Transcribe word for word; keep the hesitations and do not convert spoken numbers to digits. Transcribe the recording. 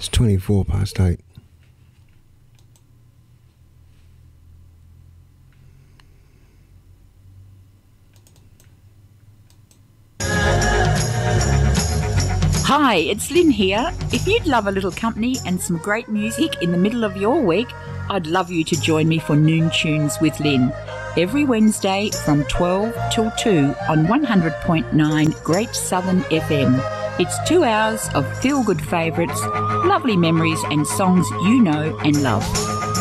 It's twenty-four past eight. Hi, it's Lynn here. If you'd love a little company and some great music in the middle of your week, I'd love you to join me for Noon Tunes with Lynn every Wednesday from twelve till two on one hundred point nine Great Southern F M. It's two hours of feel-good favourites, lovely memories and songs you know and love.